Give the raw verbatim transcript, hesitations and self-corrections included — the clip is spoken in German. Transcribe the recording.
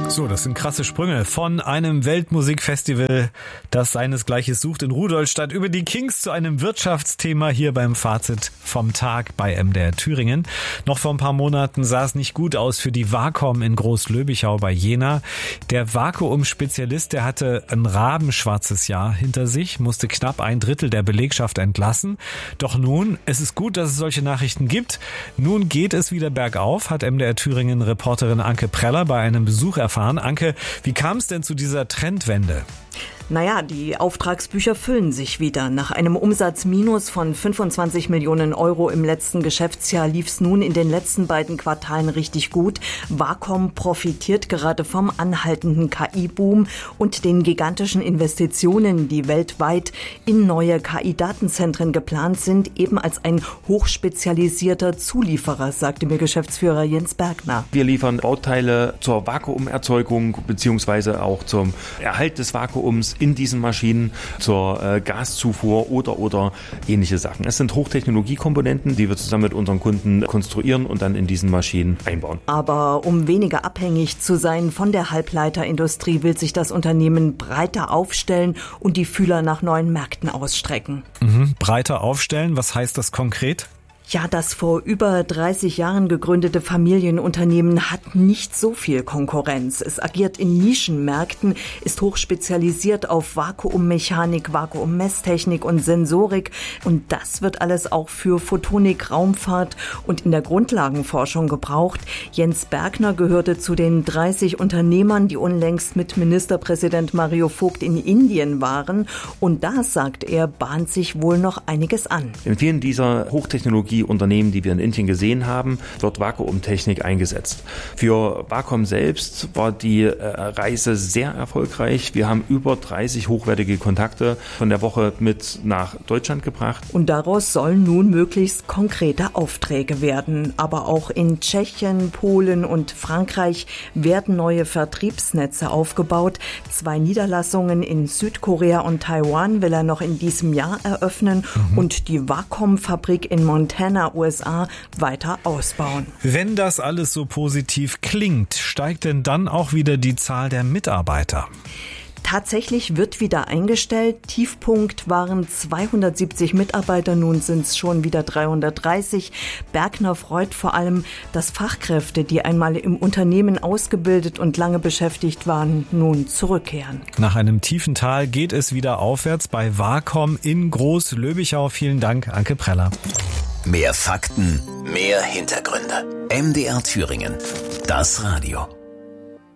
So, das sind krasse Sprünge von einem Weltmusikfestival, das seinesgleichen sucht in Rudolstadt, über die Kings zu einem Wirtschaftsthema hier beim Fazit vom Tag bei M D R Thüringen. Noch vor ein paar Monaten sah es nicht gut aus für die Wacom in Großlöbichau bei Jena. Der Vakuum-Spezialist, der hatte ein rabenschwarzes Jahr hinter sich, musste knapp ein Drittel der Belegschaft entlassen. Doch nun, es ist gut, dass es solche Nachrichten gibt. Nun geht es wieder bergauf, hat M D R Thüringen-Reporterin Anke Preller bei einem Besuch erfahren. Anke, wie kam es denn zu dieser Trendwende? Naja, die Auftragsbücher füllen sich wieder. Nach einem Umsatzminus von fünfundzwanzig Millionen Euro im letzten Geschäftsjahr lief es nun in den letzten beiden Quartalen richtig gut. Wacom profitiert gerade vom anhaltenden K I-Boom und den gigantischen Investitionen, die weltweit in neue K I-Datenzentren geplant sind, eben als ein hochspezialisierter Zulieferer, sagte mir Geschäftsführer Jens Bergner. Wir liefern Bauteile zur Vakuumerzeugung bzw. auch zum Erhalt des Vakuums in diesen Maschinen, zur äh, Gaszufuhr oder oder ähnliche Sachen. Es sind Hochtechnologiekomponenten, die wir zusammen mit unseren Kunden konstruieren und dann in diesen Maschinen einbauen. Aber um weniger abhängig zu sein von der Halbleiterindustrie, will sich das Unternehmen breiter aufstellen und die Fühler nach neuen Märkten ausstrecken. Mhm, breiter aufstellen, was heißt das konkret? Ja, das vor über dreißig Jahren gegründete Familienunternehmen hat nicht so viel Konkurrenz. Es agiert in Nischenmärkten, ist hochspezialisiert auf Vakuummechanik, Vakuummesstechnik und Sensorik. Und das wird alles auch für Photonik, Raumfahrt und in der Grundlagenforschung gebraucht. Jens Bergner gehörte zu den dreißig Unternehmern, die unlängst mit Ministerpräsident Mario Vogt in Indien waren. Und da, sagt er, bahnt sich wohl noch einiges an. In vielen dieser Hochtechnologie Unternehmen, die wir in Indien gesehen haben, wird Vakuumtechnik eingesetzt. Für Wacom selbst war die äh, Reise sehr erfolgreich. Wir haben über dreißig hochwertige Kontakte von der Woche mit nach Deutschland gebracht. Und daraus sollen nun möglichst konkrete Aufträge werden. Aber auch in Tschechien, Polen und Frankreich werden neue Vertriebsnetze aufgebaut. Zwei Niederlassungen in Südkorea und Taiwan will er noch in diesem Jahr eröffnen mhm. und die Wacom-Fabrik in Montana, U S A, weiter ausbauen. Wenn das alles so positiv klingt, steigt denn dann auch wieder die Zahl der Mitarbeiter? Tatsächlich wird wieder eingestellt. Tiefpunkt waren zweihundertsiebzig Mitarbeiter, nun sind es schon wieder dreihundertdreißig. Bergner freut vor allem, dass Fachkräfte, die einmal im Unternehmen ausgebildet und lange beschäftigt waren, nun zurückkehren. Nach einem tiefen Tal geht es wieder aufwärts bei Wacom in Großlöbichau. Vielen Dank, Anke Preller. Mehr Fakten, mehr Hintergründe. M D R Thüringen, das Radio.